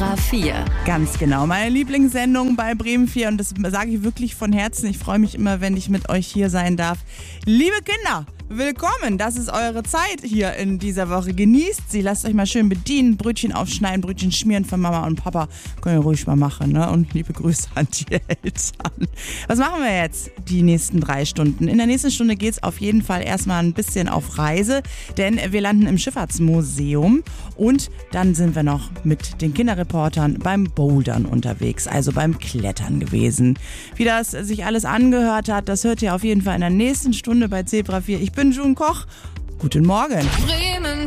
Zebra 4. Ganz genau, meine Lieblingssendung bei Bremen 4 und das sage ich wirklich von Herzen. Ich freue mich immer, wenn ich mit euch hier sein darf. Liebe Kinder, willkommen, das ist eure Zeit hier in dieser Woche. Genießt sie, lasst euch mal schön bedienen, Brötchen aufschneiden, Brötchen schmieren von Mama und Papa. Könnt ihr ruhig mal machen, ne? Und liebe Grüße an die Eltern. Was machen wir jetzt die nächsten 3 Stunden? In der nächsten Stunde geht es auf jeden Fall erstmal ein bisschen auf Reise, denn wir landen im Schifffahrtsmuseum und dann sind wir noch mit den Kinderreportern beim Bouldern unterwegs, also beim Klettern gewesen. Wie das sich alles angehört hat, das hört ihr auf jeden Fall in der nächsten Stunde bei Zebra 4. Ich bin June Koch. Guten Morgen. Bremen